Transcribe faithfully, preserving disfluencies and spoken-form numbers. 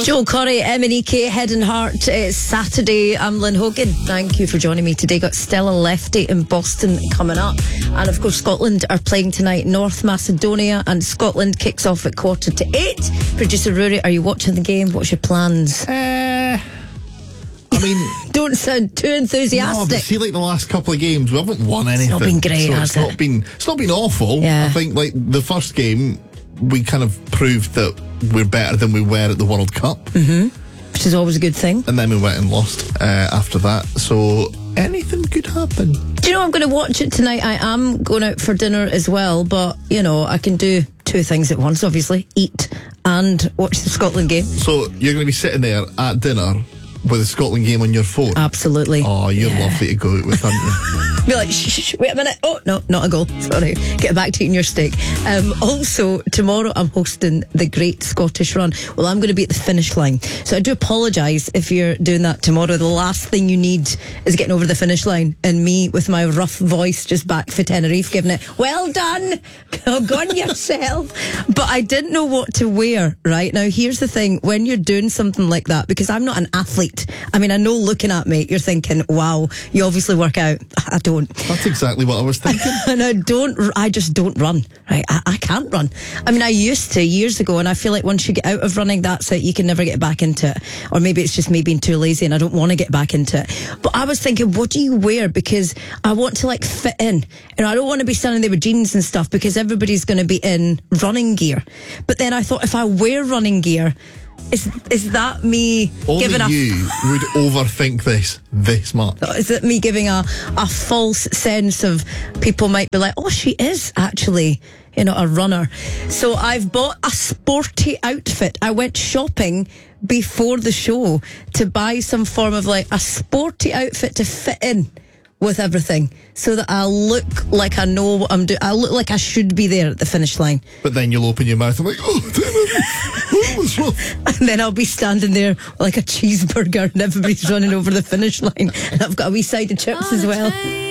was. Joel Corey, M and E K, Head and Heart. It's Saturday. I'm Lynn Hogan. Thank you for joining me today. Got Stella Lefty in Boston coming up. And of course, Scotland are playing tonight. North Macedonia, and Scotland kicks off at quarter to eight. Producer Rory, are you watching the game? What's your plans? Uh, I mean, don't sound too enthusiastic. No, but see, like the last couple of games, we haven't won anything. It's not been great, so has it's it? Not been, it's not been awful. Yeah. I think like the first game, we kind of proved that we're better than we were at the World Cup. Mm-hmm. Which is always a good thing. And then we went and lost uh, after that. So anything could happen. Do you know I'm going to watch it tonight? I am going out for dinner as well, but, you know, I can do two things at once, obviously. Eat and watch the Scotland game. So you're going to be sitting there at dinner with the Scotland game on your phone? Absolutely. Oh, you're yeah. lovely to go out with, aren't you? Be like, shh, shh, shh, wait a minute. Oh, no, not a goal. Sorry. Get back to eating your steak. Um, also, tomorrow I'm hosting the Great Scottish Run. Well, I'm going to be at the finish line. So I do apologise if you're doing that tomorrow. The last thing you need is getting over the finish line and me with my rough voice just back for Tenerife giving it, well done, go on yourself. But I didn't know what to wear, right? Now, here's the thing. When you're doing something like that, because I'm not an athlete, I mean, I know looking at me, you're thinking, wow, you obviously work out. I don't. That's exactly what I was thinking. And I don't, I just don't run, right? I, I can't run. I mean, I used to years ago, and I feel like once you get out of running, that's it. You can never get back into it. Or maybe it's just me being too lazy and I don't want to get back into it. But I was thinking, what do you wear? Because I want to like fit in. And I don't want to be standing there with jeans and stuff because everybody's going to be in running gear. But then I thought, if I wear running gear, Is is that me Only giving a... you would overthink this this much. Is it me giving a, a false sense of people might be like, oh, she is actually, you know, a runner. So I've bought a sporty outfit. I went shopping before the show to buy some form of like a sporty outfit to fit in with everything so that I look like I know what I'm doing. I look like I should be there at the finish line. But then you'll open your mouth and like, oh, that was rough. And then I'll be standing there like a cheeseburger and everybody's running over the finish line. And I've got a wee side of chips as well.